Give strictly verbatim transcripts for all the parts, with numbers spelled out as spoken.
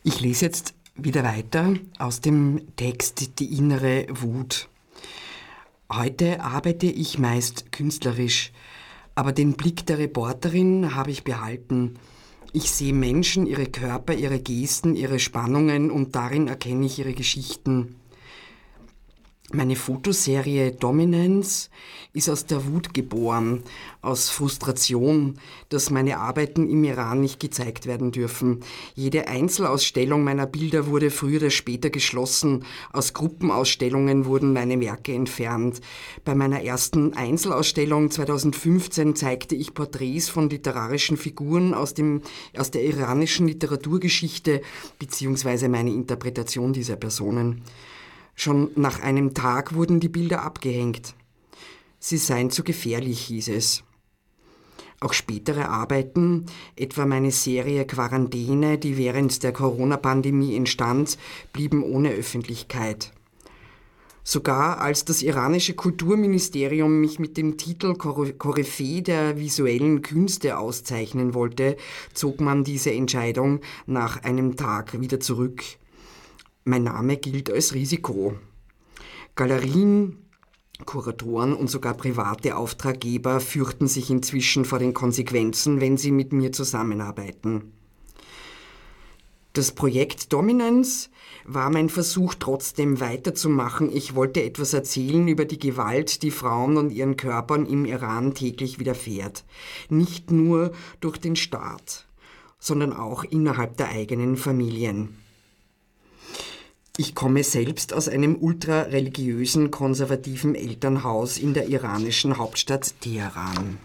Ich lese jetzt wieder weiter aus dem Text Die innere Wut. Heute arbeite ich meist künstlerisch, aber den Blick der Reporterin habe ich behalten. Ich sehe Menschen, ihre Körper, ihre Gesten, ihre Spannungen und darin erkenne ich ihre Geschichten. Meine Fotoserie Dominance ist aus der Wut geboren, aus Frustration, dass meine Arbeiten im Iran nicht gezeigt werden dürfen. Jede Einzelausstellung meiner Bilder wurde früher oder später geschlossen. Aus Gruppenausstellungen wurden meine Werke entfernt. Bei meiner ersten Einzelausstellung zweitausendfünfzehn zeigte ich Porträts von literarischen Figuren aus dem, aus der iranischen Literaturgeschichte bzw. meine Interpretation dieser Personen. Schon nach einem Tag wurden die Bilder abgehängt. Sie seien zu gefährlich, hieß es. Auch spätere Arbeiten, etwa meine Serie Quarantäne, die während der Corona-Pandemie entstand, blieben ohne Öffentlichkeit. Sogar als das iranische Kulturministerium mich mit dem Titel Koryphäe der visuellen Künste auszeichnen wollte, zog man diese Entscheidung nach einem Tag wieder zurück. Mein Name gilt als Risiko. Galerien, Kuratoren und sogar private Auftraggeber fürchten sich inzwischen vor den Konsequenzen, wenn sie mit mir zusammenarbeiten. Das Projekt Dominance war mein Versuch, trotzdem weiterzumachen. Ich wollte etwas erzählen über die Gewalt, die Frauen und ihren Körpern im Iran täglich widerfährt. Nicht nur durch den Staat, sondern auch innerhalb der eigenen Familien. Ich komme selbst aus einem ultrareligiösen, konservativen Elternhaus in der iranischen Hauptstadt Teheran.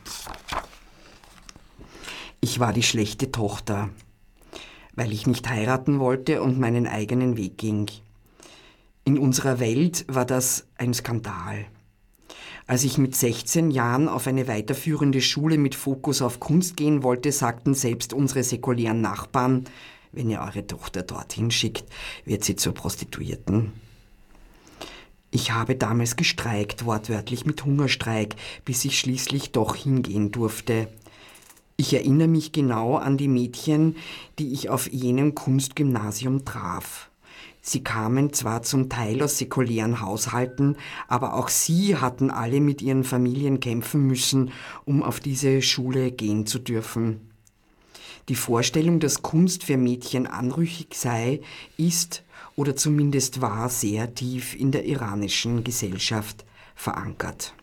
Ich war die schlechte Tochter, weil ich nicht heiraten wollte und meinen eigenen Weg ging. In unserer Welt war das ein Skandal. Als ich mit sechzehn Jahren auf eine weiterführende Schule mit Fokus auf Kunst gehen wollte, sagten selbst unsere säkulären Nachbarn: Wenn ihr eure Tochter dorthin schickt, wird sie zur Prostituierten. Ich habe damals gestreikt, wortwörtlich mit Hungerstreik, bis ich schließlich doch hingehen durfte. Ich erinnere mich genau an die Mädchen, die ich auf jenem Kunstgymnasium traf. Sie kamen zwar zum Teil aus säkulären Haushalten, aber auch sie hatten alle mit ihren Familien kämpfen müssen, um auf diese Schule gehen zu dürfen. Die Vorstellung, dass Kunst für Mädchen anrüchig sei, ist oder zumindest war sehr tief in der iranischen Gesellschaft verankert.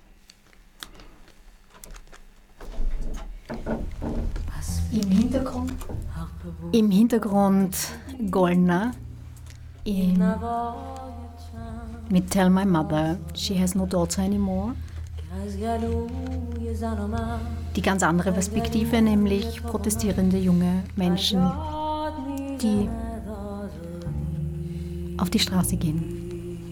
Im Hintergrund? Im Hintergrund Golna in, mit Tell My Mother, She Has No Daughter Anymore. Die ganz andere Perspektive, nämlich protestierende junge Menschen, die auf die Straße gehen.